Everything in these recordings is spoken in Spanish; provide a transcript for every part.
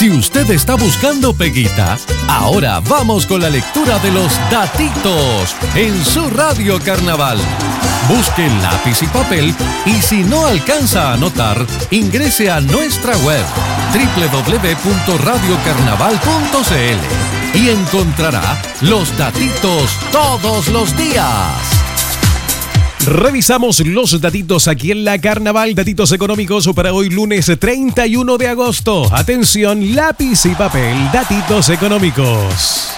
Si usted está buscando peguita, ahora vamos con la lectura de los datitos en su Radio Carnaval. Busque lápiz y papel y si no alcanza a anotar, ingrese a nuestra web www.radiocarnaval.cl y encontrará los datitos todos los días. Revisamos los datitos aquí en la Carnaval, datitos económicos para hoy lunes 31 de agosto. Atención, lápiz y papel, datitos económicos.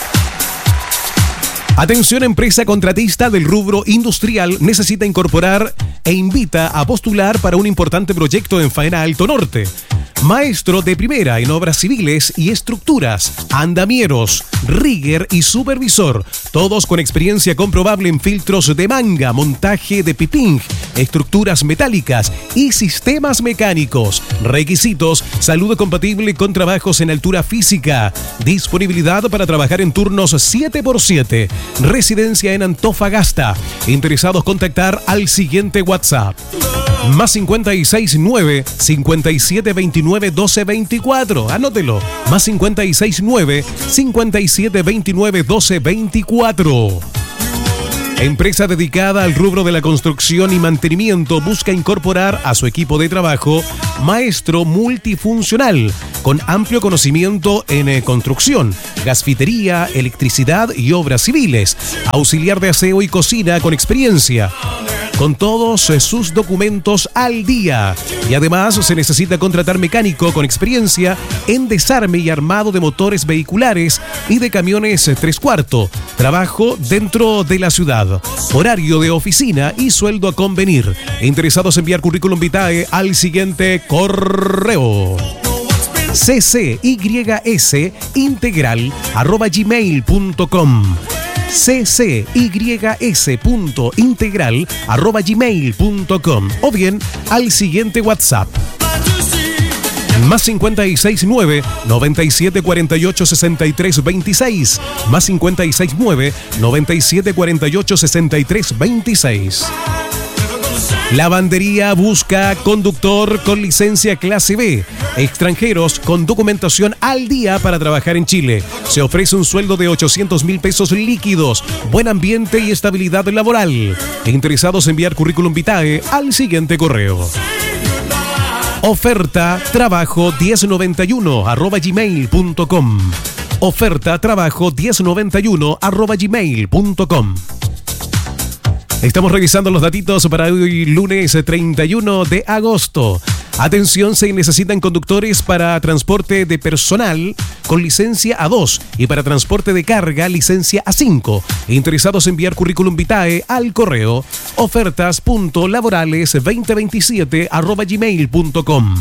Atención, empresa contratista del rubro industrial necesita incorporar e invita a postular para un importante proyecto en Faena Alto Norte. Maestro de primera en obras civiles y estructuras, andamieros, rigger y supervisor, todos con experiencia comprobable en filtros de manga, montaje de piping, estructuras metálicas y sistemas mecánicos. Requisitos: salud compatible con trabajos en altura física, disponibilidad para trabajar en turnos 7x7, residencia en Antofagasta. Interesados contactar al siguiente WhatsApp. Más 569 5729 1224. Anótelo. Más 569 5729 1224. Empresa dedicada al rubro de la construcción y mantenimiento busca incorporar a su equipo de trabajo maestro multifuncional con amplio conocimiento en construcción, gasfitería, electricidad y obras civiles, auxiliar de aseo y cocina con experiencia, con todos sus documentos al día. Y además se necesita contratar mecánico con experiencia en desarme y armado de motores vehiculares y de camiones 3/4. Trabajo dentro de la ciudad. Horario de oficina y sueldo a convenir. Interesados en enviar currículum vitae al siguiente correo: ccys@gmail.com. ccys.integral@gmail.com o bien al siguiente WhatsApp. Más 569 9748 6326. Más 569 9748 6326. Lavandería busca conductor con licencia clase B. Extranjeros con documentación al día para trabajar en Chile. Se ofrece un sueldo de 800.000 pesos líquidos. Buen ambiente y estabilidad laboral. Interesados en enviar currículum vitae al siguiente correo: oferta trabajo 1091@gmail.com. Oferta trabajo 1091@gmail.com. Estamos revisando los datitos para hoy lunes 31 de agosto. Atención, se necesitan conductores para transporte de personal con licencia A2 y para transporte de carga licencia A5. Interesados en enviar currículum vitae al correo ofertas.laborales2027@gmail.com.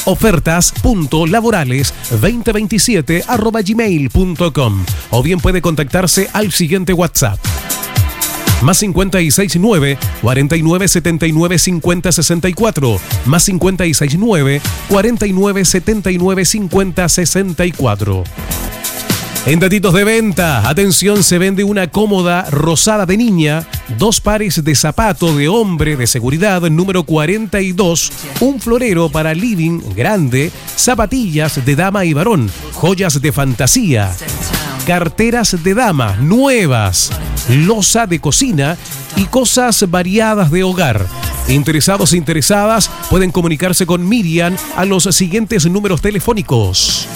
ofertas.laborales2027@gmail.com o bien puede contactarse al siguiente WhatsApp. Más 569 49 79 50 64. Más 569 49 79 50 64. En datitos de venta, atención, se vende una cómoda rosada de niña, 2 pares de zapato de hombre de seguridad número 42, un florero para living grande, zapatillas de dama y varón, joyas de fantasía, carteras de dama nuevas, loza de cocina y cosas variadas de hogar. Interesados e interesadas pueden comunicarse con Miriam a los siguientes números telefónicos: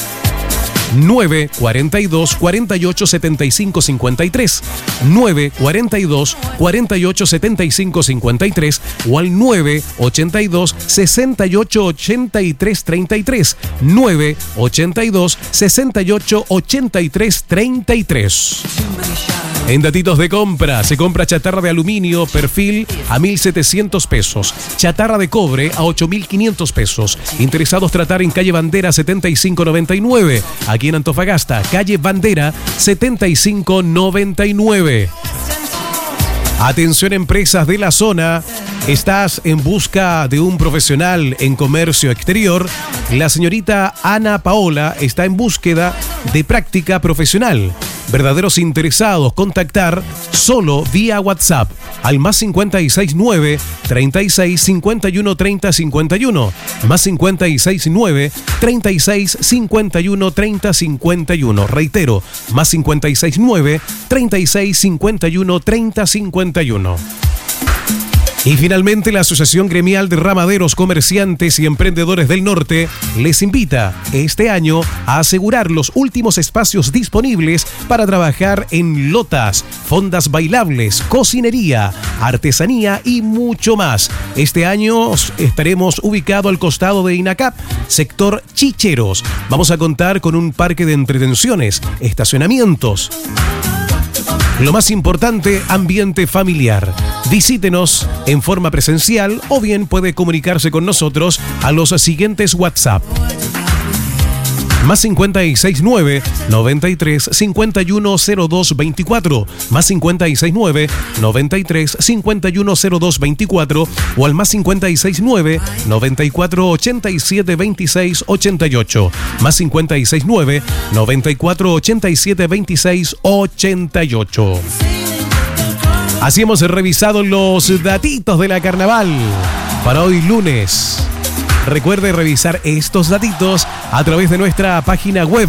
942 48 75 53, 942 48 75 53 o al 982 68 83 33, 982 68 83 33. En datitos de compra, se compra chatarra de aluminio perfil a 1.700 pesos, chatarra de cobre a 8.500 pesos. Interesados tratar en calle Bandera 7599, aquí en Antofagasta, calle Bandera 7599. Atención, empresas de la zona. ¿Estás en busca de un profesional en comercio exterior? La señorita Ana Paola está en búsqueda de práctica profesional. Verdaderos interesados, contactar solo vía WhatsApp al más 569 36 51 30 51, más 569 36 51 30 51. Reitero, más 569 36 51 30 51. Y finalmente, la Asociación Gremial de Ramaderos, Comerciantes y Emprendedores del Norte les invita este año a asegurar los últimos espacios disponibles para trabajar en lotas, fondas bailables, cocinería, artesanía y mucho más. Este año estaremos ubicados al costado de INACAP, sector Chicheros. Vamos a contar con un parque de entretenciones, estacionamientos. Lo más importante, ambiente familiar. Visítenos en forma presencial o bien puede comunicarse con nosotros a los siguientes WhatsApp. Más 569 93 51 02 24, más 569 93 51 02 24 o al más 569 94 87 26 88, más 569 94 87 26 88. Así hemos revisado los datitos de la carnaval para hoy lunes. Recuerde revisar estos datitos a través de nuestra página web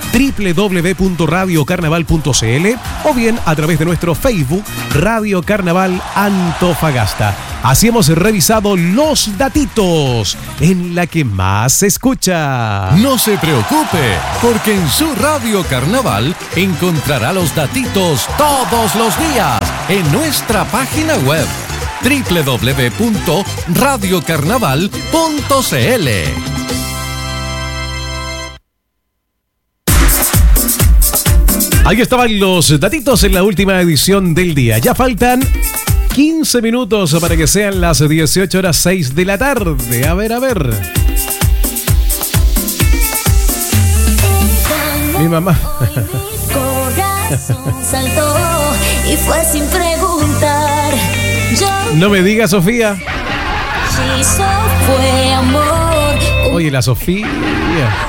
www.radiocarnaval.cl o bien a través de nuestro Facebook Radio Carnaval Antofagasta. Así hemos revisado los datitos en la que más se escucha. No se preocupe, porque en su Radio Carnaval encontrará los datitos todos los días en nuestra página web www.radiocarnaval.cl. Ahí estaban los datitos en la última edición del día. Ya faltan 15 minutos para que sean las 18:06 de la tarde. A ver. Mi mamá. Mi corazón saltó y fue sin preguntar. No me digas, Sofía. Fue amor. Oye, la Sofía.